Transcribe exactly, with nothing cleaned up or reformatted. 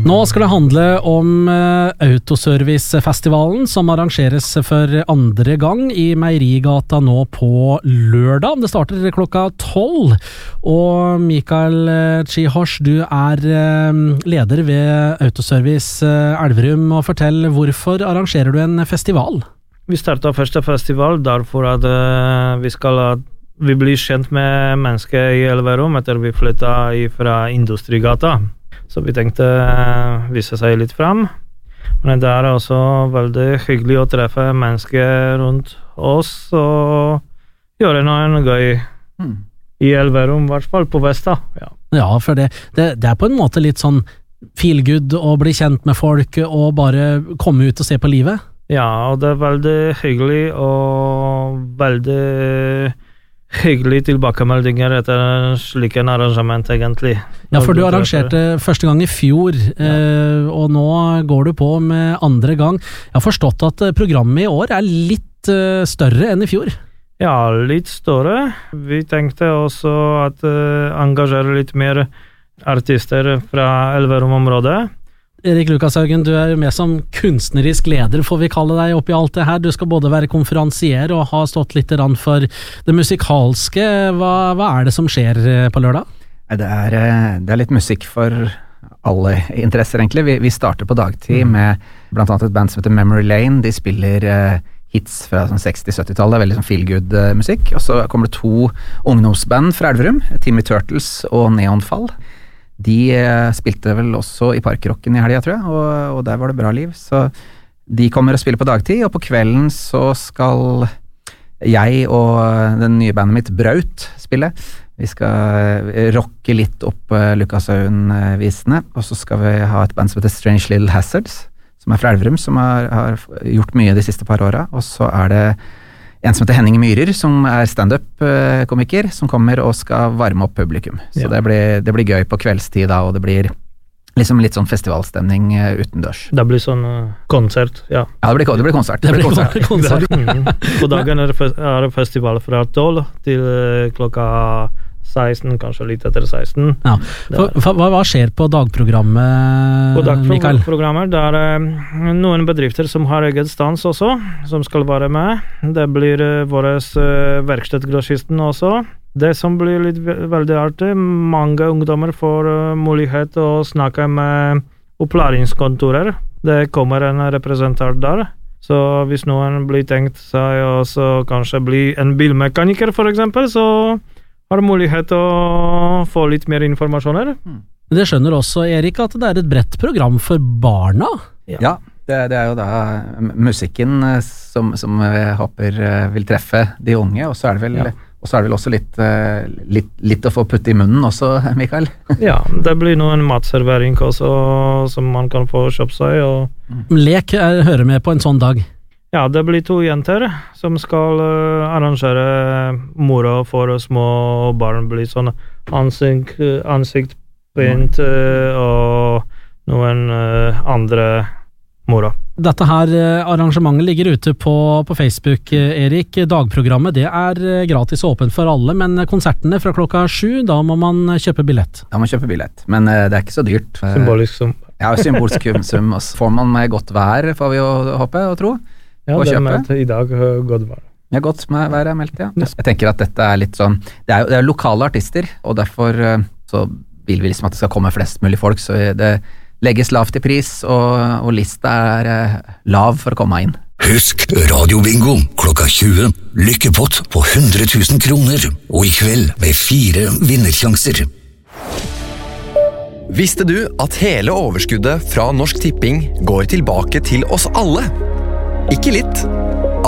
Nå skal det handle om Autoservice-festivalen som arrangeres for andre gang i Meierigata nå på lørdag. Det starter klokka tolv, og Mikael Chihors, du er leder ved Autoservice Elverum, og fortell, hvorfor arrangerer du en festival? Vi startet første festival derfor at uh, vi skal vi blir kjent med mennesker i Elverum etter vi flyttet fra Industrigata. Så vi tenkte uh, vise seg litt frem. Men det er også veldig hyggelig å treffe mennesker rundt oss og gjøre noe gøy mm. i Elverum, i hvert fall på Vesta. Ja, ja for det, det, det er på en måte litt sånn feel good å bli kjent med folk og bare komme ut og se på livet. Ja, og det er veldig hyggelig og veldig hyggelig tilbakemeldinger etter slik en arrangement egentlig. Ja, for du arrangerte første gang i fjor, ja. eh, og nå går du på med andre gang. Jeg har forstått at programmet i år er litt eh, større enn i fjor. Ja, litt større. Vi tenkte også at uh, engasjere litt mer artister fra Elverum-området. Erik Lukashaugen, du er jo med som kunstnerisk leder, får vi kalle deg oppi alt det her. Du skal både være konferansier og ha stått litt rann for det musikalske. Hva, hva er det som skjer på lørdag? Det er, det er litt musikk for alle interesser, egentlig. Vi, vi starter på dagtid mm. med blant annet et band som heter Memory Lane. De spiller uh, hits fra sånn seksti-sytti-tallet, veldig sånn feel-good-musikk. Og så kommer det to ungdomsband fra Elverum, Timmy Turtles og Neonfall. De eh, spilte vel også i Parkrocken i helga, tror jeg, og, og der var det bra liv. Så de kommer og spiller på dagtid, og på kvelden så skal jeg og den nye bandet mitt Braut spille. Vi skal rocke litt opp uh, Lukashaugen-visene, og så skal vi ha et band som heter Strange Little Hazards, som er fra Elverum, som har, har gjort mye de siste par åra. Og så er det en som heter Henning Myhrer, som er stand-up-komiker, som kommer og skal varme opp publikum. Så ja. det, blir, det blir gøy på kveldstid da, og det blir liksom litt sånn festivalstemning uh, utendørs. Det blir sånn uh, konsert, ja. Ja, det blir, det blir konsert. Det blir konsert. konsert. mm. På dagen er det, fe- er det festival fra tolv til uh, klokka seksten, kanskje litt etter seksten. Ja. For, for, hva, hva skjer på dagprogrammet, på Mikael? På dagprogrammet, det er uh, noen bedrifter som har eget stans også, som skal være med. Det blir uh, våres uh, verkstedgrossisten også. Det som blir litt ve- veldig artig, mange ungdommer får uh, mulighet å snakke med opplæringskontorer. Det kommer en representant der. Så hvis noen blir tenkt seg å kanskje bli en bilmekaniker for eksempel, så har mulighet til å få litt mer informasjoner. Det skjønner også, Erik, at det er et bredt program for barna. Ja, ja det, det er jo da musikken som, som jeg håper vil treffe de unge, og så er det vel, ja. og så er det vel også litt, litt, litt å få putte i munnen også, Mikael. Ja, det blir noen matservering også, som man kan få kjøpt seg. Og Lek er, hører med på en sånn dag. Ja, det blir to jenter som skal uh, arrangere moro for små barn. Blir sånn ansikt, ansiktspint uh, og noen uh, andre moro. Dette her arrangementet ligger ute på, på Facebook, Erik. Dagprogrammet, det er gratis og åpent for alle, men konsertene fra klokka sju, da må man kjøpe billett. Da må man kjøpe billett, men uh, det er ikke så dyrt. Symbolisk sum. Ja, symbolsk sum. Får man med godt vær, får vi jo håpe og tro. Ja, det er meldt i dag uh, godt vær. Ja, godt med vær er meldt, ja. Jeg tenker at dette er litt sånn, det er jo det er lokale artister, og derfor uh, så vil vi liksom at det skal komme flest mulig folk, så det legges lavt i pris, og, og lista er uh, lav for å komme inn. Husk Radio Bingo klokka tjue, lykkepott på hundre tusen kroner, og i kveld med fire vinnersjanser. Visste du at hele overskuddet fra Norsk Tipping går tilbake til oss alle? Ikke litt,